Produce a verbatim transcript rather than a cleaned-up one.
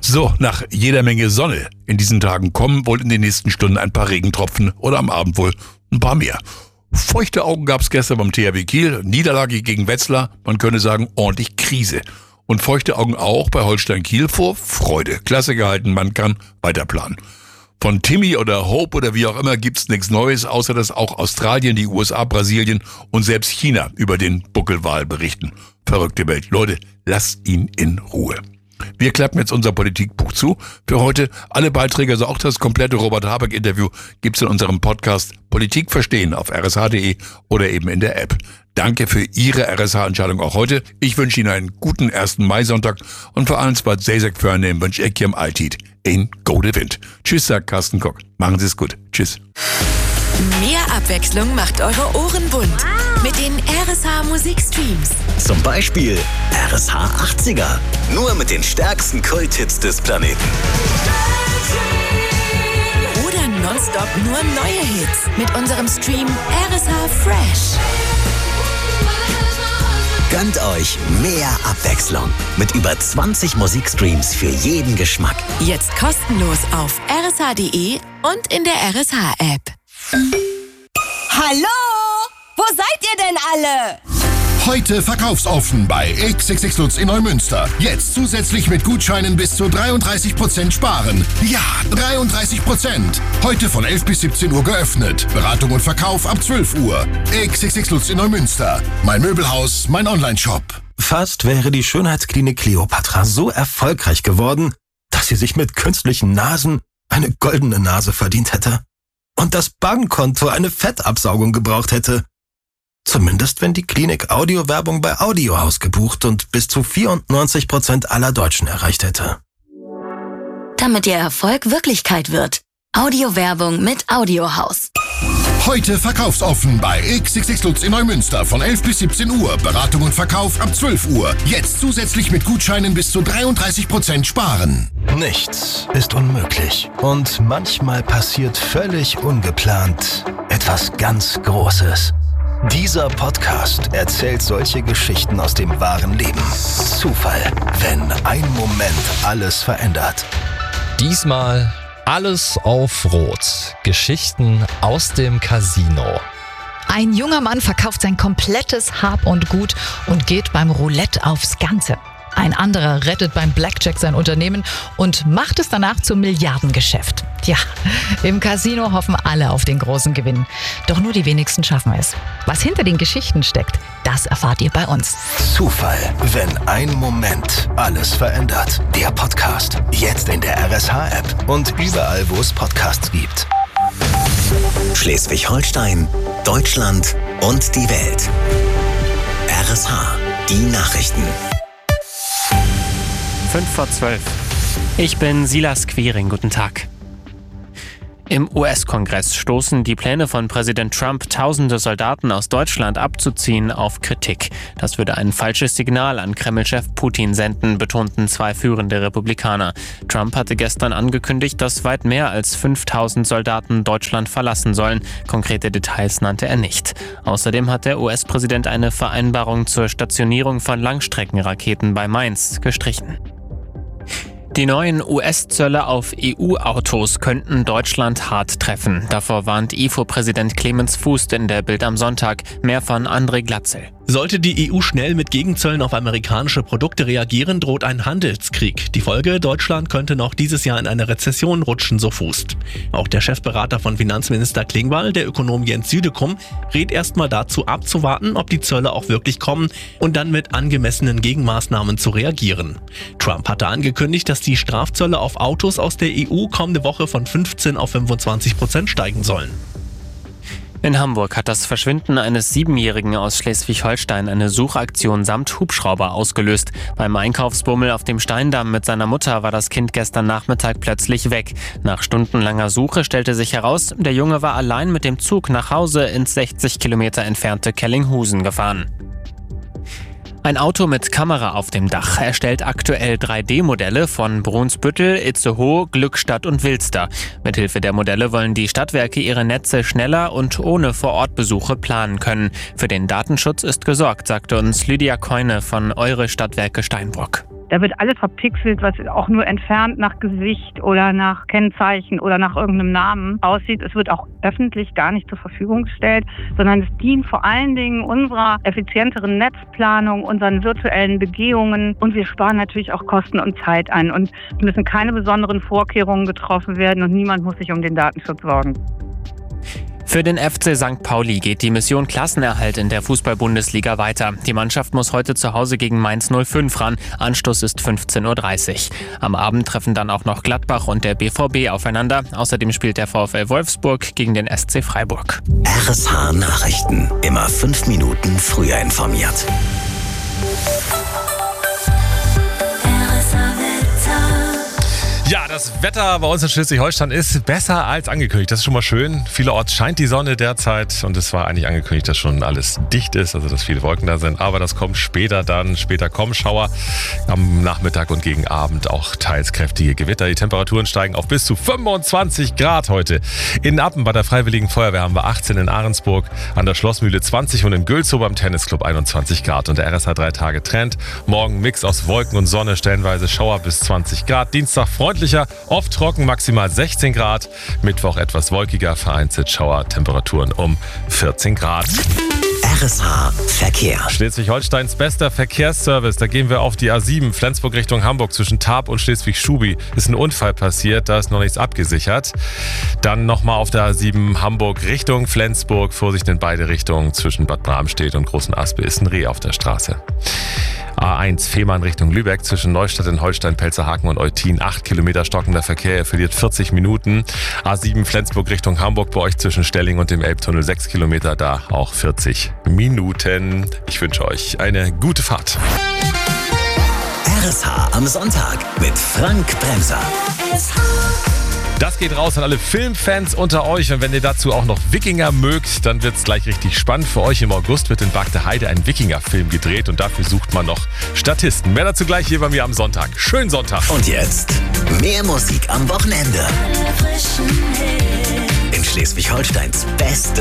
So, nach jeder Menge Sonne in diesen Tagen kommen wohl in den nächsten Stunden ein paar Regentropfen oder am Abend wohl ein paar mehr. Feuchte Augen gab es gestern beim T H W Kiel, Niederlage gegen Wetzlar, man könnte sagen ordentlich Krise. Und feuchte Augen auch bei Holstein Kiel vor Freude. Klasse gehalten, man kann weiterplanen. Von Timmy oder Hope oder wie auch immer gibt's nichts Neues, außer dass auch Australien, die U S A, Brasilien und selbst China über den Buckelwal berichten. Verrückte Welt. Leute, lasst ihn in Ruhe. Wir klappen jetzt unser Politikbuch zu. Für heute alle Beiträge, also auch das komplette Robert-Habeck-Interview, gibt's in unserem Podcast Politik verstehen auf r s h punkt d e oder eben in der App. Danke für Ihre R S H-Entscheidung auch heute. Ich wünsche Ihnen einen guten ersten Mai-Sonntag und vor allem bei Sejsek Förnehm wünsche ich Ihnen Altid in Gode Wind. Tschüss, sagt Carsten Kock. Machen Sie es gut. Tschüss. Mehr Abwechslung macht eure Ohren bunt mit den R S H Musikstreams. Zum Beispiel R S H achtziger. Nur mit den stärksten Kult-Hits des Planeten. Oder nonstop nur neue Hits mit unserem Stream R S H Fresh. Gönnt euch mehr Abwechslung mit über zwanzig Musikstreams für jeden Geschmack. Jetzt kostenlos auf r s h punkt d e und in der R S H-App. Hallo? Wo seid ihr denn alle? Heute verkaufsoffen bei X X X Lutz in Neumünster. Jetzt zusätzlich mit Gutscheinen bis zu dreiunddreißig Prozent sparen. Ja, dreiunddreißig Prozent. Heute von elf bis siebzehn Uhr geöffnet. Beratung und Verkauf ab zwölf Uhr. X X X Lutz in Neumünster. Mein Möbelhaus, mein Online-Shop. Fast wäre die Schönheitsklinik Kleopatra so erfolgreich geworden, dass sie sich mit künstlichen Nasen eine goldene Nase verdient hätte. Und das Bankkonto eine Fettabsaugung gebraucht hätte. Zumindest wenn die Klinik Audiowerbung bei Audiohaus gebucht und bis zu vierundneunzig Prozent aller Deutschen erreicht hätte. Damit Ihr Erfolg Wirklichkeit wird. Audiowerbung mit Audiohaus. Heute verkaufsoffen bei X X X Lutz in Neumünster von elf bis siebzehn Uhr. Beratung und Verkauf ab zwölf Uhr. Jetzt zusätzlich mit Gutscheinen bis zu dreiunddreißig Prozent sparen. Nichts ist unmöglich. Und manchmal passiert völlig ungeplant etwas ganz Großes. Dieser Podcast erzählt solche Geschichten aus dem wahren Leben. Zufall, wenn ein Moment alles verändert. Diesmal alles auf Rot. Geschichten aus dem Casino. Ein junger Mann verkauft sein komplettes Hab und Gut und geht beim Roulette aufs Ganze. Ein anderer rettet beim Blackjack sein Unternehmen und macht es danach zum Milliardengeschäft. Ja, im Casino hoffen alle auf den großen Gewinn. Doch nur die wenigsten schaffen es. Was hinter den Geschichten steckt, das erfahrt ihr bei uns. Zufall, wenn ein Moment alles verändert. Der Podcast, jetzt in der R S H-App und überall, wo es Podcasts gibt. Schleswig-Holstein, Deutschland und die Welt. R S H, die Nachrichten. fünf vor zwölf. Ich bin Silas Quiring. Guten Tag. Im U S-Kongress stoßen die Pläne von Präsident Trump, tausende Soldaten aus Deutschland abzuziehen, auf Kritik. Das würde ein falsches Signal an Kreml-Chef Putin senden, betonten zwei führende Republikaner. Trump hatte gestern angekündigt, dass weit mehr als fünftausend Soldaten Deutschland verlassen sollen. Konkrete Details nannte er nicht. Außerdem hat der U S-Präsident eine Vereinbarung zur Stationierung von Langstreckenraketen bei Mainz gestrichen. Die neuen U S-Zölle auf E U-Autos könnten Deutschland hart treffen. Davor warnt I F O-Präsident Clemens Fuß in der Bild am Sonntag. Mehr von André Glatzel. Sollte die E U schnell mit Gegenzöllen auf amerikanische Produkte reagieren, droht ein Handelskrieg. Die Folge: Deutschland könnte noch dieses Jahr in eine Rezession rutschen, so Fuß. Auch der Chefberater von Finanzminister Klingbeil, der Ökonom Jens Südekum, rät erstmal dazu abzuwarten, ob die Zölle auch wirklich kommen und dann mit angemessenen Gegenmaßnahmen zu reagieren. Trump hatte angekündigt, dass die Strafzölle auf Autos aus der E U kommende Woche von fünfzehn auf fünfundzwanzig Prozent steigen sollen. In Hamburg hat das Verschwinden eines Siebenjährigen aus Schleswig-Holstein eine Suchaktion samt Hubschrauber ausgelöst. Beim Einkaufsbummel auf dem Steindamm mit seiner Mutter war das Kind gestern Nachmittag plötzlich weg. Nach stundenlanger Suche stellte sich heraus, der Junge war allein mit dem Zug nach Hause ins sechzig Kilometer entfernte Kellinghusen gefahren. Ein Auto mit Kamera auf dem Dach erstellt aktuell drei D Modelle von Brunsbüttel, Itzehoe, Glückstadt und Wilster. Mithilfe der Modelle wollen die Stadtwerke ihre Netze schneller und ohne Vorortbesuche planen können. Für den Datenschutz ist gesorgt, sagte uns Lydia Keune von Eure Stadtwerke Steinbrück. Da wird alles verpixelt, was auch nur entfernt nach Gesicht oder nach Kennzeichen oder nach irgendeinem Namen aussieht. Es wird auch öffentlich gar nicht zur Verfügung gestellt, sondern es dient vor allen Dingen unserer effizienteren Netzplanung, unseren virtuellen Begehungen und wir sparen natürlich auch Kosten und Zeit ein und es müssen keine besonderen Vorkehrungen getroffen werden und niemand muss sich um den Datenschutz sorgen. Für den F C Sankt Pauli geht die Mission Klassenerhalt in der Fußball-Bundesliga weiter. Die Mannschaft muss heute zu Hause gegen Mainz null fünf ran. Anstoß ist fünfzehn Uhr dreißig. Am Abend treffen dann auch noch Gladbach und der B V B aufeinander. Außerdem spielt der VfL Wolfsburg gegen den S C Freiburg. R S H Nachrichten. Immer fünf Minuten früher informiert. Ja, das Wetter bei uns in Schleswig-Holstein ist besser als angekündigt. Das ist schon mal schön. Vielerorts scheint die Sonne derzeit und es war eigentlich angekündigt, dass schon alles dicht ist, also dass viele Wolken da sind. Aber das kommt später dann. Später kommen Schauer am Nachmittag und gegen Abend auch teils kräftige Gewitter. Die Temperaturen steigen auf bis zu fünfundzwanzig Grad heute. In Appen bei der Freiwilligen Feuerwehr haben wir achtzehn, in Ahrensburg an der Schlossmühle zwanzig und in Gülzow beim Tennisclub einundzwanzig Grad. Und der R S H drei Tage Trend. Morgen Mix aus Wolken und Sonne, stellenweise Schauer bis zwanzig Grad. Dienstag freundlich. Oft trocken, maximal sechzehn Grad. Mittwoch etwas wolkiger, vereinzelt Schauer, Temperaturen um vierzehn Grad. R S H Verkehr. Schleswig-Holsteins bester Verkehrsservice. Da gehen wir auf die A sieben, Flensburg Richtung Hamburg. Zwischen Tarp und Schleswig-Schubi ist ein Unfall passiert. Da ist noch nichts abgesichert. Dann nochmal auf der A sieben Hamburg Richtung Flensburg. Vorsicht in beide Richtungen. Zwischen Bad Bramstedt und Großen Aspe ist ein Reh auf der Straße. A eins Fehmarn Richtung Lübeck, zwischen Neustadt in Holstein, Pelzerhaken und Eutin. acht Kilometer stockender Verkehr, er verliert vierzig Minuten. A sieben Flensburg Richtung Hamburg, bei euch zwischen Stelling und dem Elbtunnel sechs Kilometer, da auch vierzig Minuten. Ich wünsche euch eine gute Fahrt. R S H am Sonntag mit Frank Bremser. Das geht raus an alle Filmfans unter euch und wenn ihr dazu auch noch Wikinger mögt, dann wird's gleich richtig spannend. Für euch im August wird in Bagde Heide ein Wikinger-Film gedreht und dafür sucht man noch Statisten. Mehr dazu gleich hier bei mir am Sonntag. Schönen Sonntag. Und jetzt mehr Musik am Wochenende. In Schleswig-Holsteins beste